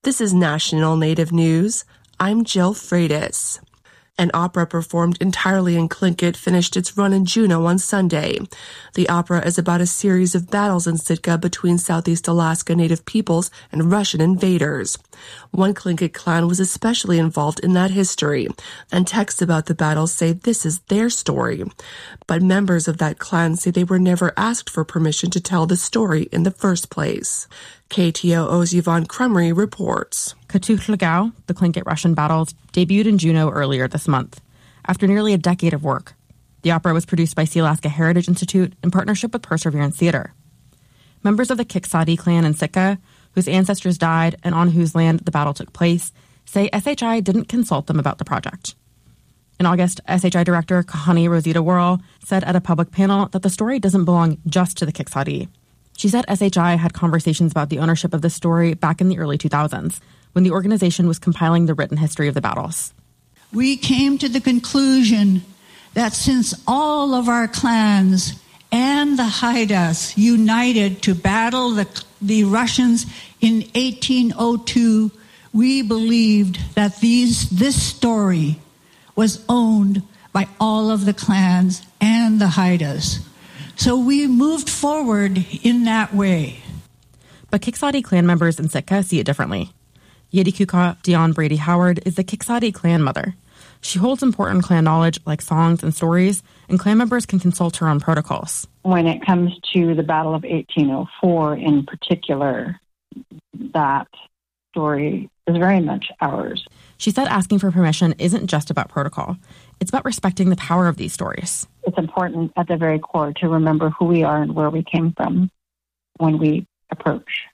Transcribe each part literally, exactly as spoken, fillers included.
This is National Native News. I'm Jill Freitas. An opera performed entirely in Tlingit finished its run in Juneau on Sunday. The opera is about a series of battles in Sitka between Southeast Alaska Native peoples and Russian invaders. One Tlingit clan was especially involved in that history, and texts about the battles say this is their story. But members of that clan say they were never asked for permission to tell the story in the first place. K T O O's Yvonne Crumry reports. Katuch-Lagao, the Tlingit Russian battles, debuted in Juneau earlier this month, after nearly a decade of work. The opera was produced by Sealaska Heritage Institute in partnership with Perseverance Theatre. Members of the Kiksadi clan in Sitka, whose ancestors died and on whose land the battle took place, say S H I didn't consult them about the project. In August, S H I Director Kahani Rosita Worrell said at a public panel that the story doesn't belong just to the Kiksadi. She said S H I had conversations about the ownership of the story back in the early two thousands, when the organization was compiling the written history of the battles. We came to the conclusion that since all of our clans and the Haidas united to battle the, the Russians in eighteen oh two, we believed that these, this story was owned by all of the clans and the Haidas. So we moved forward in that way. But Kiksadi clan members in Sitka see it differently. Yedikuka Dion Brady Howard is the Kiksadi clan mother. She holds important clan knowledge like songs and stories, and clan members can consult her on protocols. When it comes to the Battle of eighteen oh four in particular, that story is very much ours. She said asking for permission isn't just about protocol. It's about respecting the power of these stories. It's important at the very core to remember who we are and where we came from when we approach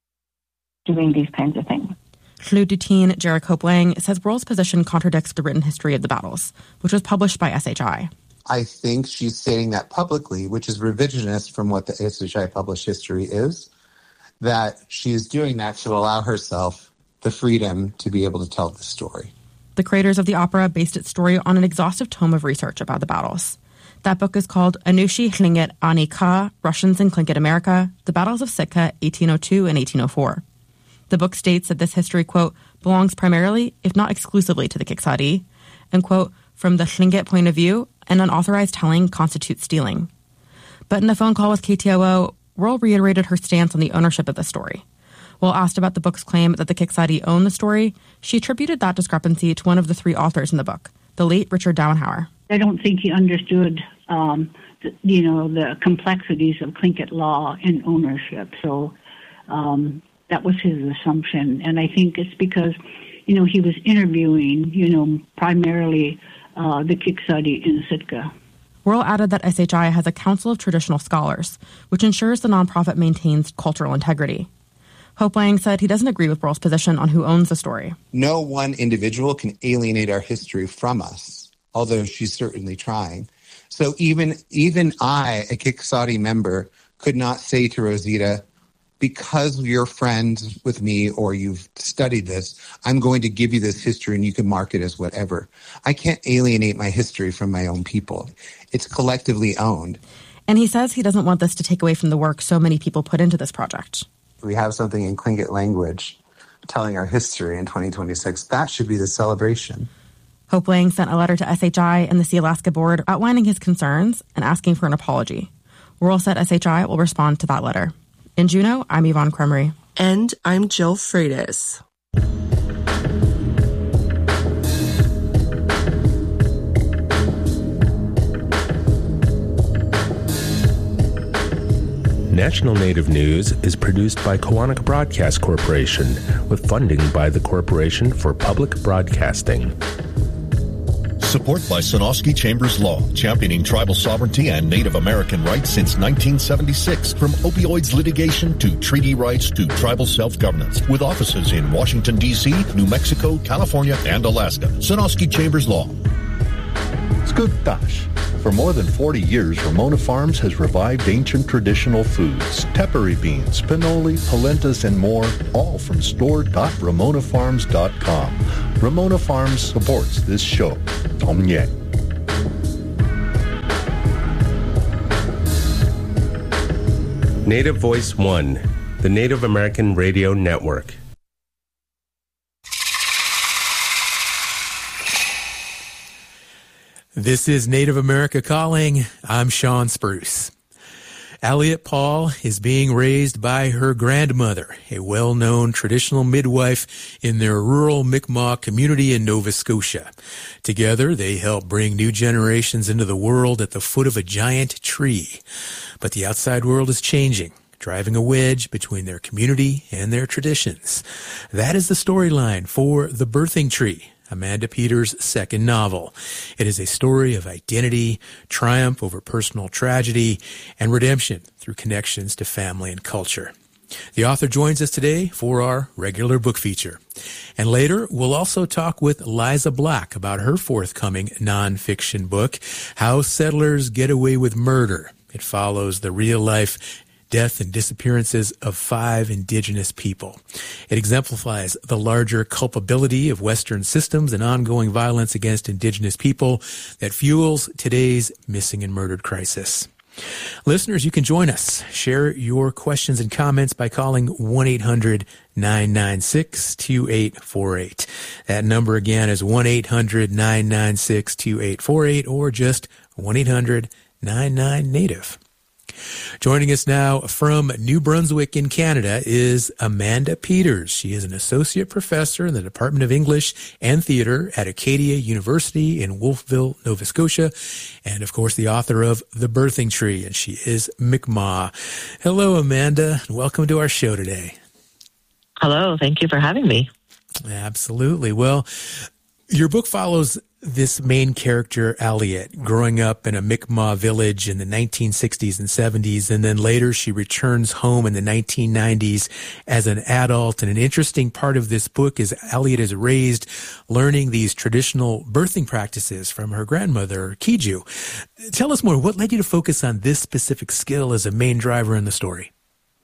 doing these kinds of things. Hlu Dutin Jared Copelang says Worrell's position contradicts the written history of the battles, which was published by S H I. I think she's stating that publicly, which is revisionist from what the S H I published history is, that she is doing that to allow herself the freedom to be able to tell the story. The creators of the opera based its story on an exhaustive tome of research about the battles. That book is called Anushi Tlingit Ani Ka, Russians in Tlingit America, The Battles of Sitka, eighteen oh two and eighteen oh four. The book states that this history, quote, belongs primarily, if not exclusively, to the Kiksadi, and, quote, from the Tlingit point of view, an unauthorized telling constitutes stealing. But in a phone call with K T O O, Worrell reiterated her stance on the ownership of the story. While asked about the book's claim that the Kiksadi own the story, she attributed that discrepancy to one of the three authors in the book, the late Richard Dowenhauer. I don't think he understood, um, the, you know, the complexities of Tlingit law and ownership. So um, that was his assumption. And I think it's because, you know, he was interviewing, you know, primarily uh, the Kiksadi in Sitka. Worrell added that S H I has a Council of Traditional Scholars, which ensures the nonprofit maintains cultural integrity. Copelang said he doesn't agree with Worrell's position on who owns the story. No one individual can alienate our history from us, although she's certainly trying. So even even I, a Kiksadi member, could not say to Rosita, because you're friends with me or you've studied this, I'm going to give you this history and you can mark it as whatever. I can't alienate my history from my own people. It's collectively owned. And he says he doesn't want this to take away from the work so many people put into this project. We have something in Tlingit language telling our history in twenty twenty-six. That should be the celebration. Copelang sent a letter to S H I and the Sealaska Board outlining his concerns and asking for an apology. Worrell said S H I will respond to that letter. In Juneau, I'm Yvonne Crumry. And I'm Jill Freitas. National Native News is produced by Kawanak Broadcast Corporation with funding by the Corporation for Public Broadcasting. Support by Sonosky Chambers Law, championing tribal sovereignty and Native American rights since nineteen seventy-six. From opioids litigation to treaty rights to tribal self-governance. With offices in Washington, D C, New Mexico, California, and Alaska. Sonosky Chambers Law. Skutash. For more than forty years, Ramona Farms has revived ancient traditional foods. Tepary beans, pinoli, polentas, and more, all from store dot ramona farms dot com. Ramona Farms supports this show. Tom Yang. Native Voice One, the Native American Radio Network. This is Native America Calling. I'm Sean Spruce. Alliette Paul is being raised by her grandmother, a well-known traditional midwife in their rural Mi'kmaq community in Nova Scotia. Together, they help bring new generations into the world at the foot of a giant tree. But the outside world is changing, driving a wedge between their community and their traditions. That is the storyline for The Birthing Tree, Amanda Peters' second novel. It is a story of identity, triumph over personal tragedy, and redemption through connections to family and culture. The author joins us today for our regular book feature. And later, we'll also talk with Liza Black about her forthcoming nonfiction book, How Settlers Get Away with Murder. It follows the real-life death and disappearances of five Indigenous people. It exemplifies the larger culpability of Western systems and ongoing violence against Indigenous people that fuels today's missing and murdered crisis. Listeners, you can join us. Share your questions and comments by calling one eight hundred nine nine six two eight four eight. That number again is one eight hundred nine nine six two eight four eight or just one eight hundred nine nine Native. Joining us now from New Brunswick in Canada is Amanda Peters. She is an associate professor in the Department of English and Theatre at Acadia University in Wolfville, Nova Scotia, and of course the author of The Birthing Tree, and she is Mi'kmaq. Hello, Amanda, and welcome to our show today. Hello, thank you for having me. Absolutely. Well, your book follows this main character, Alliette, growing up in a Mi'kmaq village in the nineteen sixties and seventies, and then later she returns home in the nineteen nineties as an adult. And an interesting part of this book is Alliette is raised learning these traditional birthing practices from her grandmother, Kiju. Tell us more. What led you to focus on this specific skill as a main driver in the story?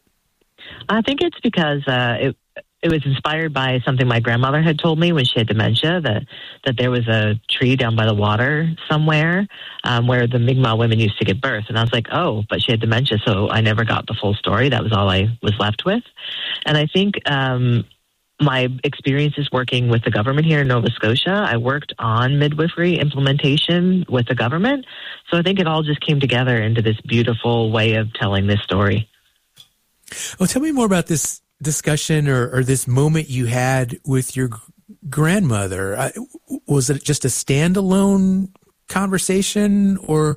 I think it's because uh, it It was inspired by something my grandmother had told me when she had dementia, that, that there was a tree down by the water somewhere um, where the Mi'kmaq women used to give birth. And I was like, oh, but she had dementia, so I never got the full story. That was all I was left with. And I think um, my experiences working with the government here in Nova Scotia, I worked on midwifery implementation with the government. So I think it all just came together into this beautiful way of telling this story. Well, tell me more about this discussion or, or this moment you had with your grandmother. I, was it just a standalone conversation or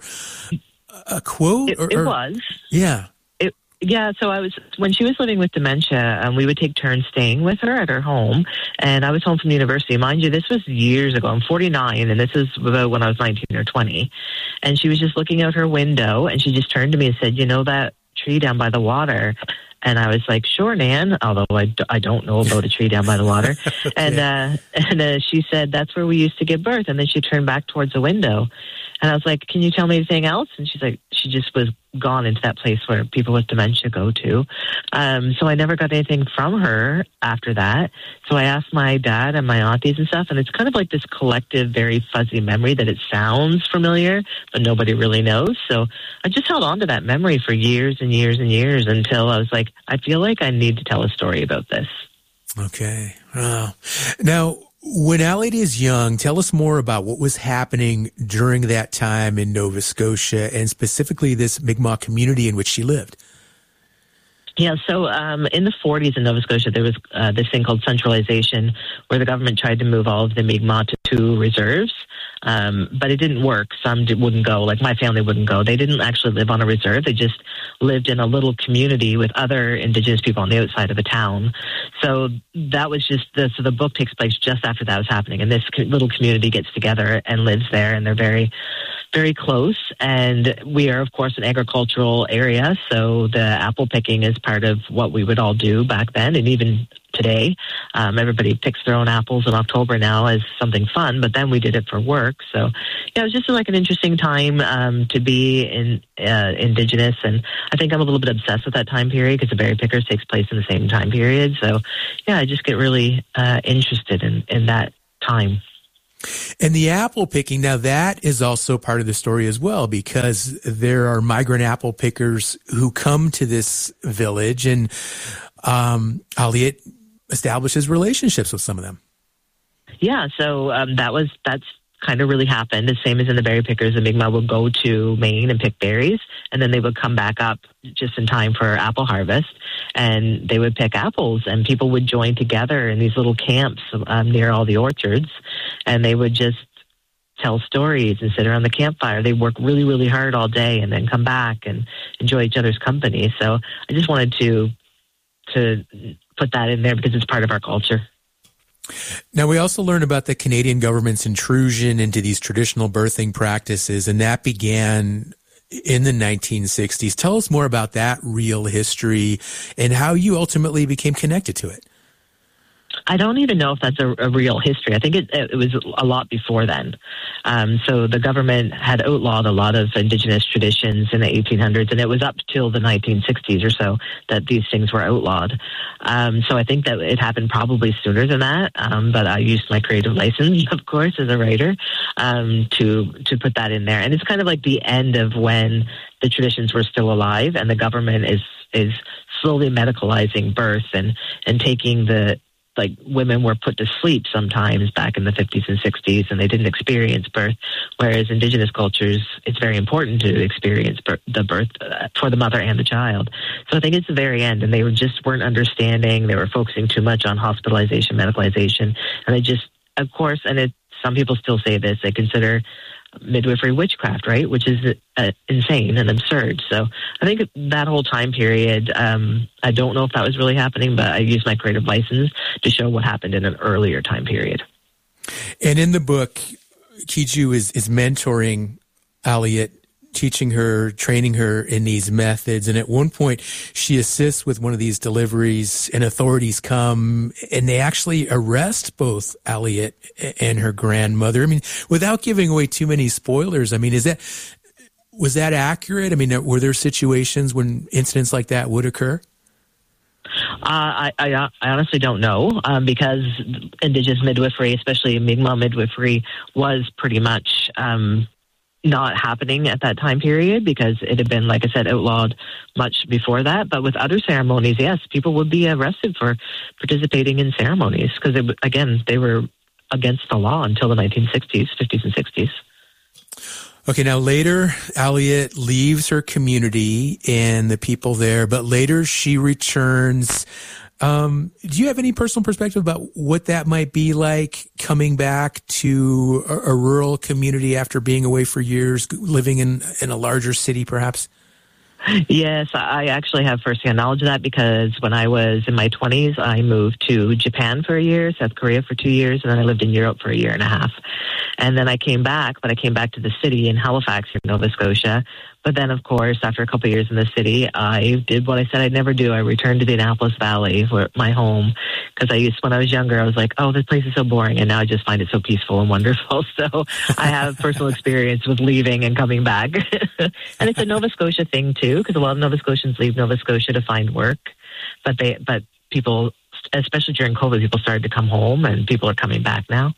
a quote? It, or, it or, was. Yeah. It, yeah. So I was, when she was living with dementia, um, we would take turns staying with her at her home. And I was home from university. Mind you, this was years ago. I'm forty-nine, and this is about when I was nineteen or twenty. And she was just looking out her window, and she just turned to me and said, you know that tree down by the water? And I was like, sure, Nan, although I, d- I don't know about a tree down by the water. Okay. And uh, and uh, she said, that's where we used to give birth. And then she turned back towards the window. And I was like, can you tell me anything else? And she's like, she just was gone into that place where people with dementia go to. Um, so I never got anything from her after that. So I asked my dad and my aunties and stuff, and it's kind of like this collective, very fuzzy memory that it sounds familiar, but nobody really knows. So I just held on to that memory for years and years and years until I was like, I feel like I need to tell a story about this. Okay. Wow. Now, when Alliette is young, tell us more about what was happening during that time in Nova Scotia and specifically this Mi'kmaq community in which she lived. Yeah, so um, in the forties in Nova Scotia, there was uh, this thing called centralization where the government tried to move all of the Mi'kmaq to two reserves, um, but it didn't work. Some did, wouldn't go, like my family wouldn't go. They didn't actually live on a reserve. They just lived in a little community with other Indigenous people on the outside of the town. So that was just, the, so the book takes place just after that was happening, and this little community gets together and lives there, and they're very, very close. And we are, of course, an agricultural area, so the apple picking is part of what we would all do back then, and even today. Um, everybody picks their own apples in October now as something fun, but then we did it for work. So yeah, it was just like an interesting time um, to be in uh, Indigenous, and I think I'm a little bit obsessed with that time period because the berry pickers takes place in the same time period. So yeah, I just get really uh, interested in, in that time. And the apple picking, now that is also part of the story as well, because there are migrant apple pickers who come to this village, and um, Alliette establishes relationships with some of them. Yeah, so um, that was that's kind of really happened. The same as in the berry pickers, the Mi'kmaq would go to Maine and pick berries, and then they would come back up just in time for apple harvest, and they would pick apples, and people would join together in these little camps um, near all the orchards, and they would just tell stories and sit around the campfire. They work really, really hard all day and then come back and enjoy each other's company. So I just wanted to to put that in there because it's part of our culture. Now, we also learn about the Canadian government's intrusion into these traditional birthing practices, and that began in the nineteen sixties. Tell us more about that real history and how you ultimately became connected to it. I don't even know if that's a, a real history. I think it, it was a lot before then. Um, so the government had outlawed a lot of Indigenous traditions in the eighteen hundreds, and it was up till the nineteen sixties or so that these things were outlawed. Um, so I think that it happened probably sooner than that, um, but I used my creative license, of course, as a writer, um, to, to put that in there. And it's kind of like the end of when the traditions were still alive, and the government is, is slowly medicalizing birth and, and taking the like women were put to sleep sometimes back in the fifties and sixties, and they didn't experience birth, whereas Indigenous cultures, it's very important to experience birth, the birth uh, for the mother and the child. So I think it's the very end, and they were just weren't understanding. They were focusing too much on hospitalization, medicalization, and they just, of course, and it, some people still say this, they consider midwifery witchcraft, right? Which is uh, insane and absurd. So I think that whole time period, um, I don't know if that was really happening, but I used my creative license to show what happened in an earlier time period. And in the book, Kiju is, is mentoring Aliet, teaching her, training her in these methods. And at one point, she assists with one of these deliveries, and authorities come and they actually arrest both Aliet and her grandmother. I mean, without giving away too many spoilers, I mean, is that, was that accurate? I mean, were there situations when incidents like that would occur? Uh, I, I, I honestly don't know, um, because Indigenous midwifery, especially Mi'kmaq midwifery, was pretty much um, not happening at that time period because it had been, like I said, outlawed much before that. But with other ceremonies, yes, people would be arrested for participating in ceremonies because, again, they were against the law until the nineteen sixties, fifties and sixties. Okay, now later, Aliet leaves her community and the people there, but later she returns. Um, do you have any personal perspective about what that might be like coming back to a, a rural community after being away for years, living in, in a larger city perhaps? Yes, I actually have firsthand knowledge of that because when I was in my twenties, I moved to Japan for a year, South Korea for two years, and then I lived in Europe for a year and a half. And then I came back, but I came back to the city in Halifax, Nova Scotia. But then, of course, after a couple of years in the city, I did what I said I'd never do. I returned to the Annapolis Valley, where my home, because I used, when I was younger, I was like, oh, this place is so boring, and now I just find it so peaceful and wonderful. So I have personal experience with leaving and coming back. And it's a Nova Scotia thing, too, because a lot of Nova Scotians leave Nova Scotia to find work. But they, but people, especially during COVID, people started to come home, and people are coming back now.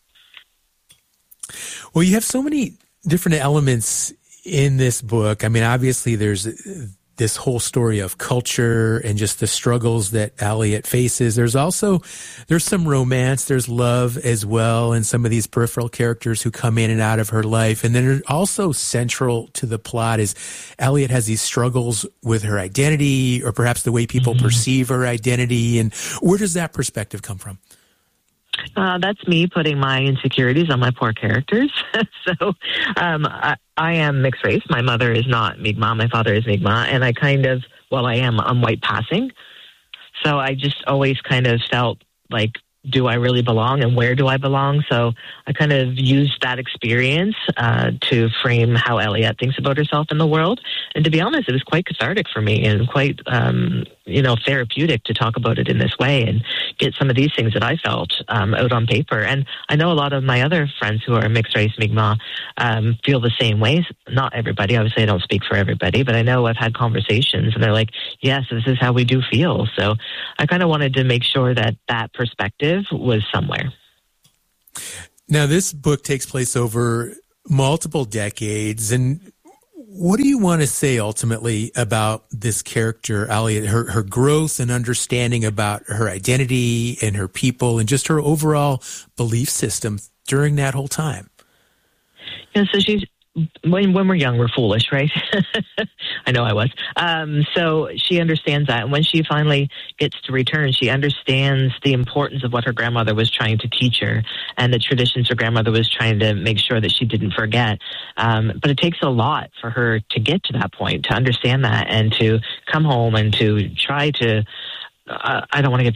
Well, you have so many different elements in this book. I mean, obviously there's this whole story of culture and just the struggles that Aliet faces. There's also, there's some romance, there's love as well, and some of these peripheral characters who come in and out of her life. And then also central to the plot is Aliet has these struggles with her identity, or perhaps the way people mm-hmm. perceive her identity. And where does that perspective come from? Uh, that's me putting my insecurities on my poor characters. so um, I, I am mixed race. My mother is not Mi'kmaq. My father is Mi'kmaq. And I kind of, well, I am, I'm white passing. So I just always kind of felt like, do I really belong and where do I belong? So I kind of used that experience uh, to frame how Aliet thinks about herself in the world. And to be honest, it was quite cathartic for me and quite, um, you know, therapeutic to talk about it in this way and get some of these things that I felt um, out on paper. And I know a lot of my other friends who are mixed race Mi'kmaq um, feel the same way. Not everybody. Obviously, I don't speak for everybody, but I know I've had conversations and they're like, yes, this is how we do feel. So I kind of wanted to make sure that that perspective was somewhere. Now, this book takes place over multiple decades, and what do you want to say ultimately about this character, Aliet, her, her growth and understanding about her identity and her people and just her overall belief system during that whole time? Yeah, so she's when when we're young, we're foolish, right? I know I was. Um, so she understands that, and when she finally gets to return, she understands the importance of what her grandmother was trying to teach her, and the traditions her grandmother was trying to make sure that she didn't forget. Um, but it takes a lot for her to get to that point, to understand that, and to come home and to try to. Uh, I don't want to get